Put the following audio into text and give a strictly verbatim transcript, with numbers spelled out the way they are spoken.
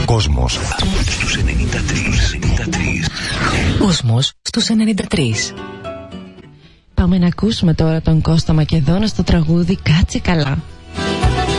Κόσμος στους ενενήντα τρία. Κόσμος στους ενενήντα τρία. Πάμε να ακούσουμε τώρα τον Κώστα Μακεδόνα στο τραγούδι «Κάτσε καλά».